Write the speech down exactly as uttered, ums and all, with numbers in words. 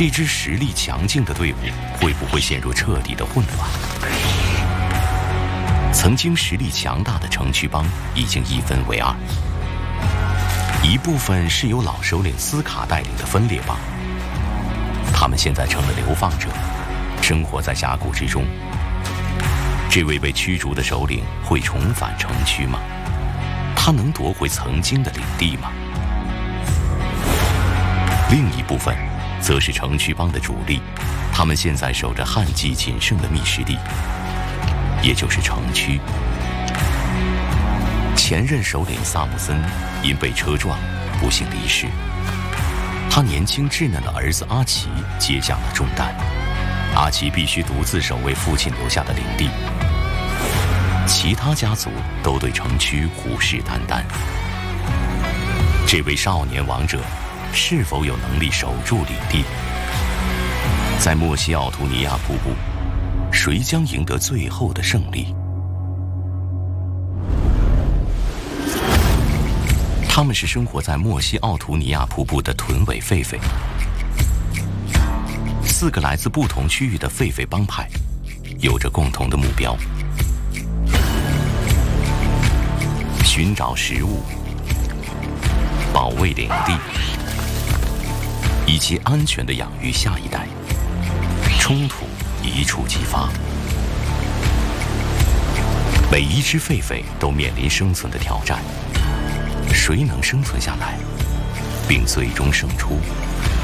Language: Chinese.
这支实力强劲的队伍会不会陷入彻底的混乱？曾经实力强大的城区帮已经一分为二，一部分是由老首领斯卡带领的分裂帮，他们现在成了流放者，生活在峡谷之中。这位被驱逐的首领会重返城区吗？他能夺回曾经的领地吗？另一部分则是城区帮的主力，他们现在守着旱季仅剩的密实地，也就是城区。前任首领萨姆森因被车撞不幸离世，他年轻稚嫩的儿子阿奇接下了重担。阿奇必须独自守卫父亲留下的领地，其他家族都对城区虎视眈眈。这位少年王者是否有能力守住领地？在莫西奥图尼亚瀑布，谁将赢得最后的胜利？他们是生活在莫西奥图尼亚瀑布的臀尾狒狒。四个来自不同区域的狒狒帮派，有着共同的目标：寻找食物、保卫领地，以及安全地养育下一代。冲突一触即发，每一只狒狒都面临生存的挑战。谁能生存下来，并最终胜出？